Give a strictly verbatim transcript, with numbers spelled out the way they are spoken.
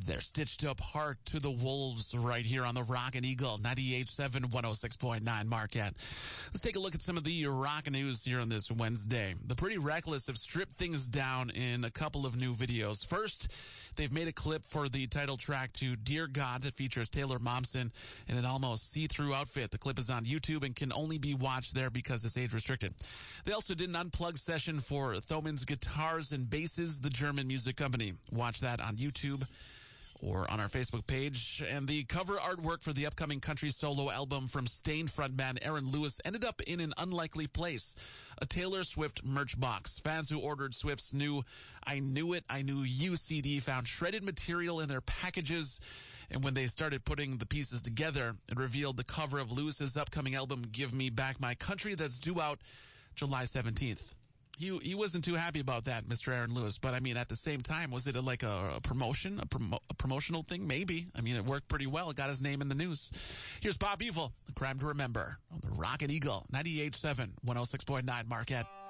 their stitched up heart to the wolves right here on the Rockin' Eagle, ninety-eight point seven, one oh six point nine Marquette. Let's take a look at some of the rockin' news here on this Wednesday. The Pretty Reckless have stripped things down in a couple of new videos. First, they've made a clip for the title track to Dear God that features Taylor Momsen in an almost see-through outfit. The clip is on YouTube and can only be watched there because it's age-restricted. They also did an unplugged session for Thoman's Guitars and Basses, the German music company. Watch that on YouTube or on our Facebook page. And the cover artwork for the upcoming country solo album from Staind frontman Aaron Lewis ended up in an unlikely place, a Taylor Swift merch box. Fans who ordered Swift's new I Knew It, I Knew You C D found shredded material in their packages, and when they started putting the pieces together, it revealed the cover of Lewis's upcoming album, Give Me Back My Country, that's due out July seventeenth. He he wasn't too happy about that, Mister Aaron Lewis. But, I mean, at the same time, was it a, like a, a promotion, a, promo, a promotional thing? Maybe. I mean, it worked pretty well. It got his name in the news. Here's Bob Evil, The Crime to Remember, on the Rockin' Eagle, ninety-eight point seven, one oh six point nine Marquette.